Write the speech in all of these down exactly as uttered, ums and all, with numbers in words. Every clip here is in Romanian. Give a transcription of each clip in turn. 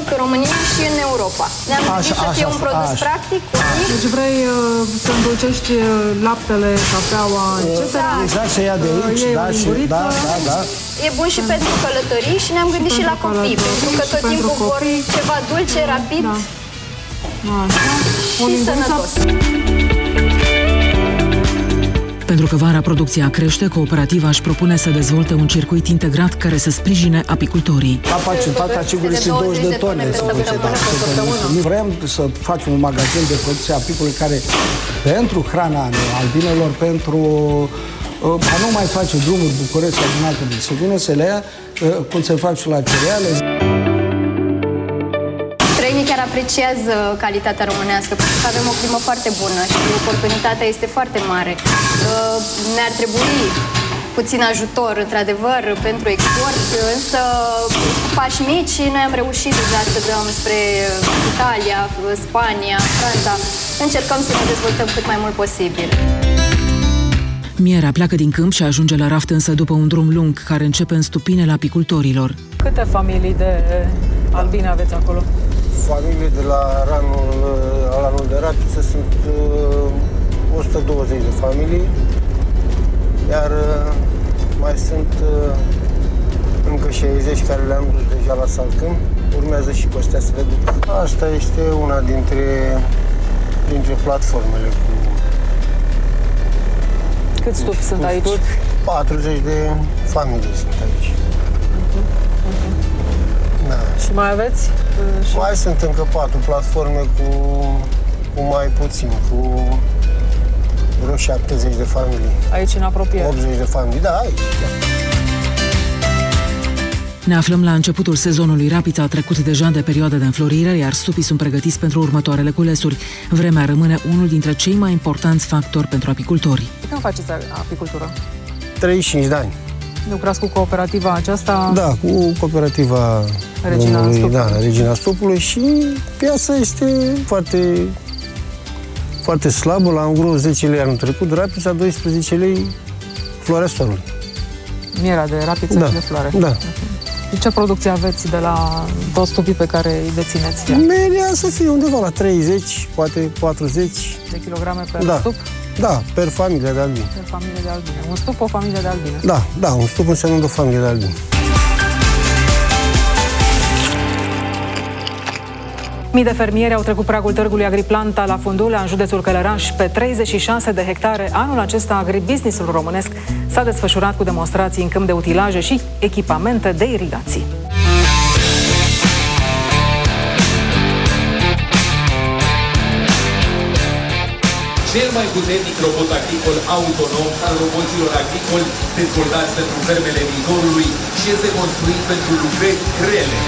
unic în România și în Europa. Ne-am gândit să fie un produs așa, practic, unic. Deci vrei uh, să îndulcești laptele, cafeaua, et cetera. Exact, să ia de aici, uh, da, și, da, da, da. E bun și pentru călătorii și ne-am gândit și, și la copii, pentru că tot timpul vor ceva dulce, rapid și sănătos. Pentru că vara producția crește, cooperativa își propune să dezvolte un circuit integrat care să sprijine apicultorii. Capacitatea asigură este douăzeci de tone. Nu vrem să facem un magazin de producție apicole care, pentru hrana albinelor, pentru a nu mai face drumuri București sau din alte zi, să vină să le ia, cum se fac și la cereale. Străinii chiar apreciază calitatea românească, pentru că avem o climă foarte bună și oportunitatea este foarte mare. Ne-ar trebui puțin ajutor, într-adevăr, pentru export, însă cu pași mici noi am reușit deja să dăm spre Italia, Spania, Franța. Încercăm să ne dezvoltăm cât mai mult posibil. Mierea pleacă din câmp și ajunge la raft însă după un drum lung care începe în stupinele apicultorilor. Câte familii de albine aveți acolo? Familii de la ranul, ranul de rapiță sunt uh, o sută douăzeci de familii, iar uh, mai sunt uh, încă șaizeci care le-am dus deja la salcâm. Urmează și pe astea să le duc. Asta este una dintre, dintre platformele cu... Câți stupi sunt aici? patruzeci de familii sunt aici. Uh-huh. Uh-huh. Da. Și mai aveți? Și... Mai sunt încă patru platforme cu, cu mai puțin, cu vreo șaptezeci de familii. Aici în apropiere? optzeci de familii, da, aici. Da. Ne aflăm la începutul sezonului. Rapița a trecut deja de perioada de înflorire, iar stupii sunt pregătiți pentru următoarele culesuri. Vremea rămâne unul dintre cei mai importanți factori pentru apicultori. Când faceți apicultură? treizeci și cinci de ani. Lucrați cu cooperativa aceasta? Da, cu cooperativa Regina Stupului. Da, Regina Stupului și piața este foarte, foarte slabă. La îngru zece lei anul trecut, rapița doisprezece lei floarea soarelui. Mierea de rapiță da, și de floare. Da. Și ce producție aveți de la toți stupii pe care îi dețineți? Media să fie undeva la treizeci, poate patruzeci. De kilograme per da. stup? Da, per familie de albine. Per familie de albine. Un stup, o familie de albine? Da, da, un stup înseamnă o familie de albine. Mii de fermieri au trecut pragul târgului Agriplanta la Fundulea, în județul Călăraș, pe treizeci și șase de hectare. Anul acesta, agribusinessul românesc s-a desfășurat cu demonstrații în câmp de utilaje și echipamente de irigații. Cel mai puternic robot agricol autonom al roboților agricoli dezvoltați pentru fermele viitorului și este construit pentru lucrări grele.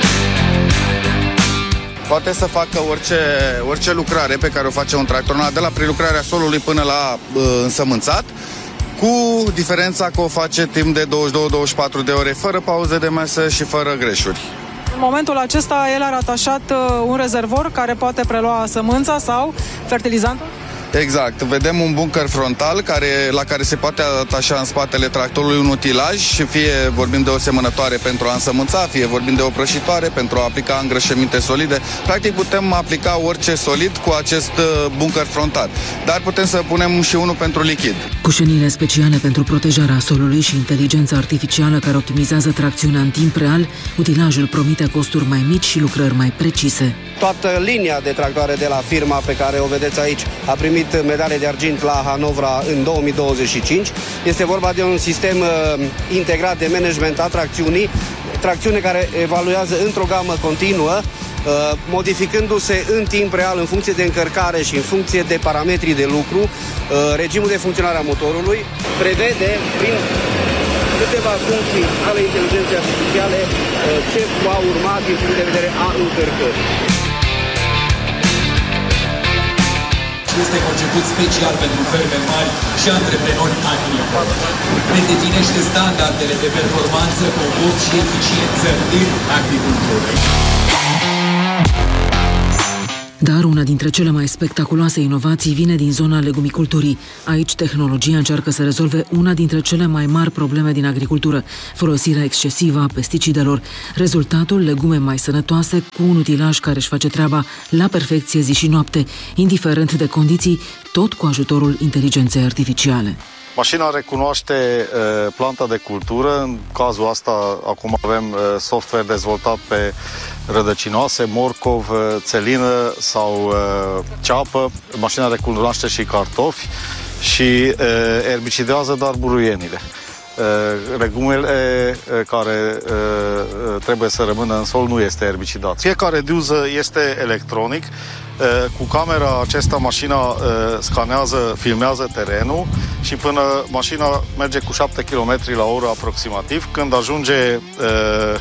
Poate să facă orice, orice lucrare pe care o face un tractor, de la prelucrarea solului până la uh, însămânțat, cu diferența că o face timp de douăzeci și două douăzeci și patru de ore, fără pauze de masă și fără greșuri. În momentul acesta, el are atașat uh, un rezervor care poate prelua sămânța sau fertilizantul? Exact. Vedem un bunker frontal care, la care se poate atașa în spatele tractorului un utilaj și fie vorbim de o semănătoare pentru a însămânța, fie vorbim de o prășitoare pentru a aplica îngrășăminte solide. Practic putem aplica orice solid cu acest bunker frontal, dar putem să punem și unul pentru lichid. Cușenile speciale pentru protejarea solului și inteligența artificială care optimizează tracțiunea în timp real, utilajul promite costuri mai mici și lucrări mai precise. Toată linia de tractoare de la firma pe care o vedeți aici a primit medalie de argint la Hanovra în două mii douăzeci și cinci. Este vorba de un sistem uh, integrat de management a tracțiunii, tracțiune care evaluează într-o gamă continuă, uh, modificându-se în timp real în funcție de încărcare și în funcție de parametrii de lucru. Uh, regimul de funcționare a motorului prevede prin câteva funcții ale inteligenței artificiale uh, ce va urma din punct de vedere a încărcării. Este conceput special pentru ferme mari și antreprenori agricoli. Redefinește standardele de performanță, confort și eficiență în agricultură. Dar una dintre cele mai spectaculoase inovații vine din zona legumiculturii. Aici tehnologia încearcă să rezolve una dintre cele mai mari probleme din agricultură, folosirea excesivă a pesticidelor. Rezultatul, legume mai sănătoase cu un utilaj care își face treaba la perfecție zi și noapte, indiferent de condiții, tot cu ajutorul inteligenței artificiale. Mașina recunoaște uh, planta de cultură, în cazul ăsta acum avem uh, software dezvoltat pe rădăcinoase, morcov, uh, țelină sau uh, ceapă. Mașina recunoaște și cartofi și uh, erbicidează doar buruienile. Uh, legumele uh, care uh, trebuie să rămână în sol nu este erbicidat. Fiecare diuză este electronic. Uh, cu camera acesta mașina uh, scanează, filmează terenul și până mașina merge cu șapte kilometri la oră aproximativ. Când ajunge uh,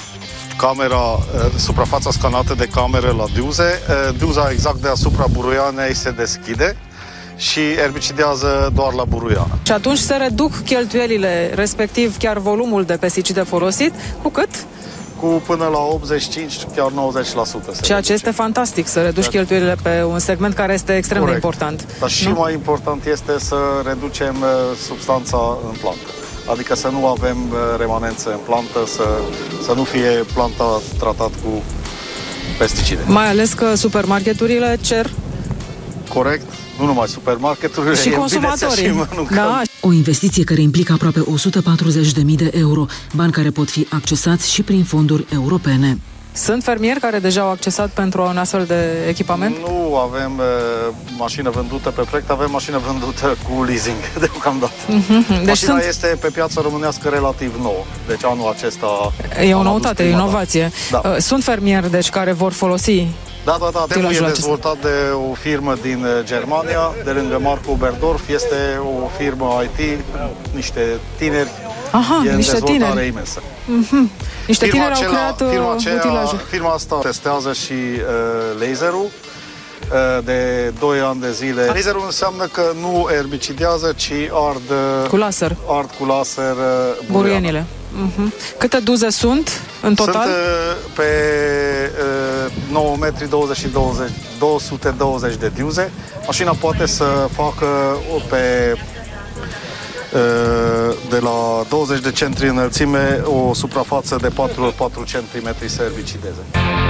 camera, uh, suprafața scanată de cameră la diuze, uh, diuza exact deasupra buruianei se deschide și erbicidează doar la buruiană. Și atunci se reduc cheltuielile, respectiv chiar volumul de pesticide folosit, cu cât? Cu până la optzeci și cinci, chiar nouăzeci la sută. Ceea ce este fantastic, să reduci cheltuielile pe un segment care este extrem Corect. de important. Dar și nu? mai important este să reducem substanța în plantă. Adică să nu avem remanențe în plantă, să, să nu fie planta tratat cu pesticide. Mai ales că supermarketurile cer. Corect. Nu numai supermarketurile, și consumatorii. Și da. O investiție care implică aproape o sută patruzeci de mii de euro, bani care pot fi accesați și prin fonduri europene. Sunt fermieri care deja au accesat pentru un astfel de echipament? Nu avem uh, mașină vândută pe proiect, avem mașină vândută cu leasing deocamdată. Mm-hmm. Deci mașina sunt... este pe piața românească relativ nouă, deci anul acesta... E o noutate, e o inovație. Da. Sunt fermieri deci care vor folosi. Da, da, da. Temul e dezvoltat de o firmă din Germania, de lângă Marco Oberdorf. Este o firmă I T, niște tineri. Aha, e niște în dezvoltare tineri. imensă. Mm-hmm. Niște firma tineri acela, au creat firma aceea, utilajul. Firma asta testează și uh, laserul uh, de doi ani de zile. Laserul înseamnă că nu erbicidează, ci ard cu laser, ard cu laser uh, buruienile. Uh-huh. Câte duze sunt în total? Sunt uh, pe uh, nouă metri douăzeci și douăzeci, două sute douăzeci de diuze. Mașina poate să facă pe uh, de la douăzeci de centri înălțime o suprafață de patru ori patru centimetri să erbicideze.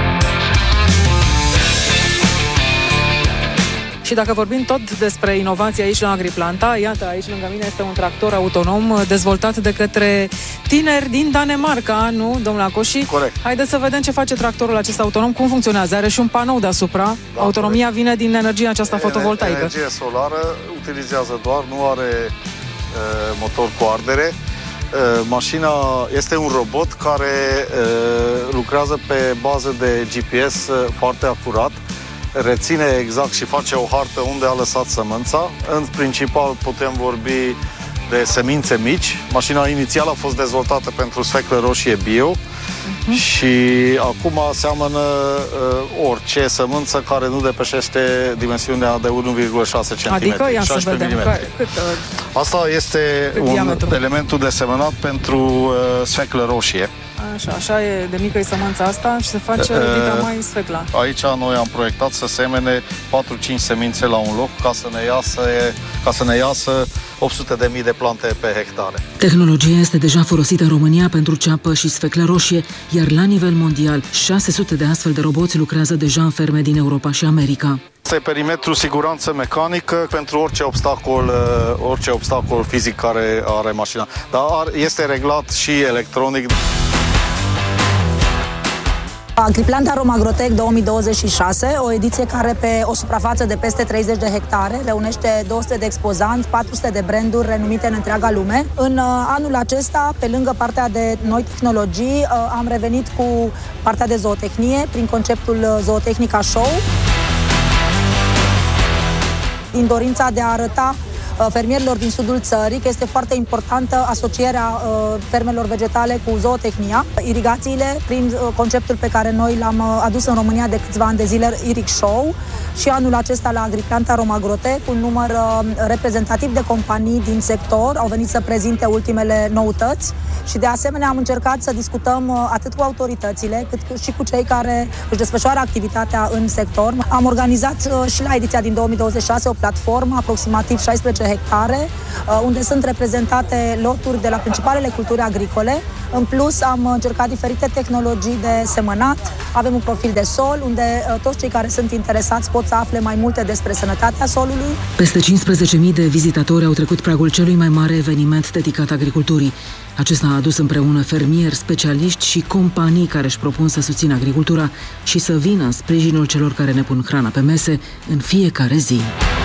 Și dacă vorbim tot despre inovație aici la Agriplanta, iată, aici lângă mine este un tractor autonom dezvoltat de către tineri din Danemarca, nu, domnule Acoși? Corect. Haideți să vedem ce face tractorul acesta autonom, cum funcționează. Are și un panou deasupra. Da, autonomia corect. Vine din energia aceasta fotovoltaică. Energie solară, utilizează doar, nu are uh, motor cu ardere. Uh, mașina este un robot care uh, lucrează pe bază de G P S uh, foarte acurat. Reține exact și face o hartă unde a lăsat sămânța. În principal putem vorbi de semințe mici. Mașina inițială a fost dezvoltată pentru sfeclă roșie bio uh-huh. și acum seamănă uh, orice sămânță care nu depășește dimensiunea de unu virgulă șase centimetri. Adică, ia să vedem, cât, uh, asta este un diametru. Elementul de semănat pentru uh, sfeclă roșie. Așa, așa e de mică e sămânța asta și se face dita mai sfecla. Aici noi am proiectat să semene patru-cinci semințe la un loc ca să ne iasă, ca să ne iasă opt sute de mii de plante pe hectare. Tehnologia este deja folosită în România pentru ceapă și sfeclă roșie, iar la nivel mondial șase sute de astfel de roboți lucrează deja în ferme din Europa și America. Este perimetrul siguranță mecanică pentru orice obstacol, orice obstacol fizic care are mașina. Dar este reglat și electronic. Agriplanta Romagrotec două mii douăzeci și șase, o ediție care pe o suprafață de peste treizeci de hectare reunește două sute de expozanți, patru sute de branduri renumite în întreaga lume. În uh, anul acesta, pe lângă partea de noi tehnologii, uh, am revenit cu partea de zootehnie prin conceptul Zootehnica Show, din dorința de a arăta fermierilor din sudul țării că este foarte importantă asocierea uh, fermelor vegetale cu zootehnia. Irigațiile, prin uh, conceptul pe care noi l-am uh, adus în România de câțiva ani de zile, Iric Show, și anul acesta la Agriplanta Romagrotec, un număr uh, reprezentativ de companii din sector au venit să prezinte ultimele noutăți Și de asemenea am încercat să discutăm atât cu autoritățile, cât și cu cei care își desfășoară activitatea în sector. Am organizat și la ediția din două mii douăzeci și șase o platformă, aproximativ șaisprezece hectare, unde sunt reprezentate loturi de la principalele culturi agricole. În plus, am încercat diferite tehnologii de semănat, avem un profil de sol, unde toți cei care sunt interesați pot să afle mai multe despre sănătatea solului. Peste cincisprezece mii de vizitatori au trecut pragul celui mai mare eveniment dedicat agriculturii. Acesta a adus împreună fermieri, specialiști și companii care își propun să susțină agricultura și să vină în sprijinul celor care ne pun hrana pe mese în fiecare zi.